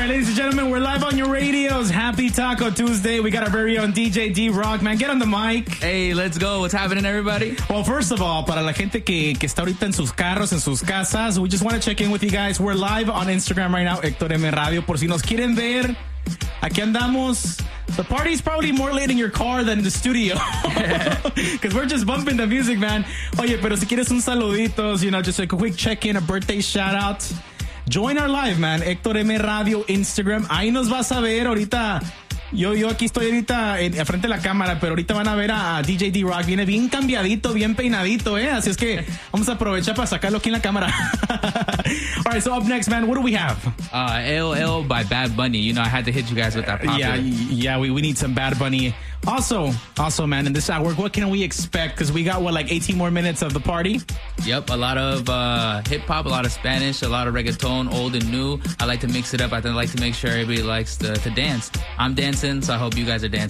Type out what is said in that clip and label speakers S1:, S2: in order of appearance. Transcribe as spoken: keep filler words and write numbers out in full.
S1: right, ladies and gentlemen, we're live on your radios. Happy Taco Tuesday. We got our very own D J D-Rock, man. Get on the mic.
S2: Hey, let's go. What's happening, everybody?
S1: Well, first of all, para la gente que, que está ahorita en sus carros, en sus casas, we just want to check in with you guys. We're live on Instagram right now, Héctor M Radio. Por si nos quieren ver, aquí andamos. The party's probably more late in your car than in the studio. Because we're just bumping the music, man. Oye, pero si quieres un saluditos, you know, just a quick check-in, a birthday shout-out. Join our live, man. Héctor M Radio, Instagram. Ahí nos vas a ver ahorita. Yo, yo aquí estoy ahorita en, frente de la cámara, pero ahorita van a ver a, a D J D-Rock. Viene bien cambiadito, bien peinadito, ¿eh? Así es que vamos a aprovechar para sacarlo aquí en la cámara. All right, so up next, man, what do we have?
S2: Uh, L L by Bad Bunny. You know, I had to hit you guys with that popular.
S1: Yeah, yeah, we, we need some Bad Bunny. Also, also, man, in this hour, what can we expect? Because we got, what, like eighteen more minutes of the party?
S2: Yep, a lot of uh, hip-hop, a lot of Spanish, a lot of reggaeton, old and new. I like to mix it up. I like to make sure everybody likes to, to dance. I'm dancing, so I hope you guys are dancing.